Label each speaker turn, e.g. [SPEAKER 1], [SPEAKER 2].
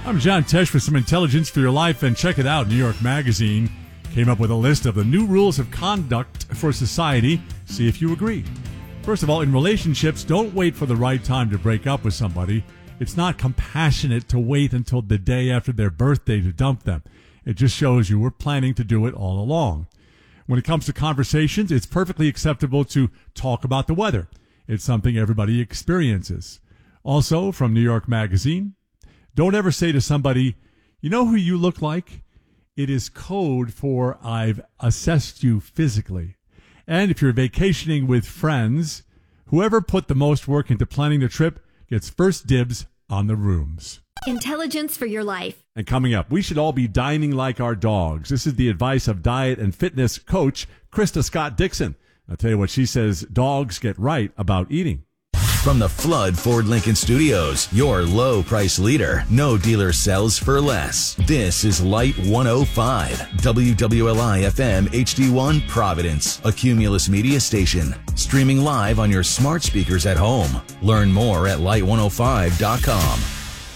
[SPEAKER 1] I'm John Tesh with some intelligence for your life, and check it out. New York Magazine came up with a list of the new rules of conduct for society. See if you agree. First of all, in relationships, don't wait for the right time to break up with somebody. It's not compassionate to wait until the day after their birthday to dump them. It just shows you were planning to do it all along. When it comes to conversations, it's perfectly acceptable to talk about the weather. It's something everybody experiences. Also, from New York Magazine, don't ever say to somebody, you know who you look like? It is code for I've assessed you physically. And if you're vacationing with friends, whoever put the most work into planning the trip gets first dibs on the rooms.
[SPEAKER 2] Intelligence for your life.
[SPEAKER 1] And coming up, we should all be dining like our dogs. This is the advice of diet and fitness coach Krista Scott Dixon. I'll tell you what she says dogs get right about eating.
[SPEAKER 3] From the Flood Ford Lincoln Studios, your low price leader. No dealer sells for less. This is Light 105, WWLI FM HD1 Providence, a Cumulus media station. Streaming live on your smart speakers at home. Learn more at light105.com.